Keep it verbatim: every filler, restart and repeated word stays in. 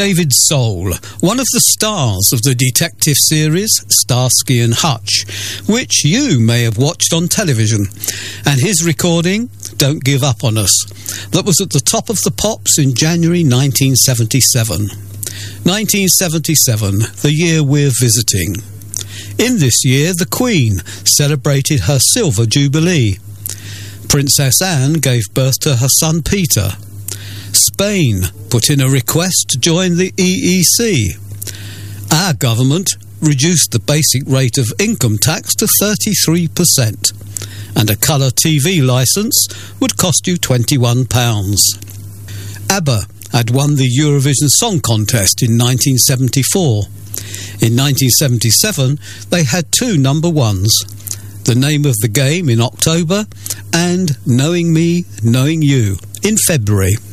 David Soul, one of the stars of the detective series Starsky and Hutch, which you may have watched on television, and his recording, Don't Give Up on Us, that was at the top of the pops in January nineteen seventy-seven. nineteen seventy-seven, the year we're visiting. In this year, the Queen celebrated her Silver Jubilee. Princess Anne gave birth to her son Peter. Spain put in a request to join the E E C. Our government reduced the basic rate of income tax to thirty-three percent, and a colour T V licence would cost you twenty-one pounds. ABBA had won the Eurovision Song Contest in nineteen seventy-four. In nineteen seventy-seven, they had two number ones, The Name of the Game in October and Knowing Me, Knowing You in February.